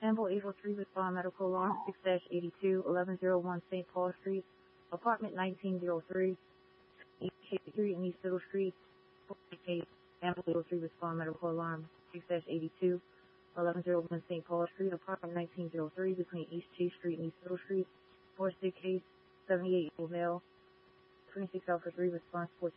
Campbell 803 respond medical alarm 6-82 1101 St. Paul Street, apartment 1903, East Street and East Middle Street. Campbell 803 respond medical alarm 6-82 1101 St. Paul Street, apartment 1903 between East Chase Street and East Middle Street. 4-6 case, 78-year-old male, 26 Alpha 3 response 14.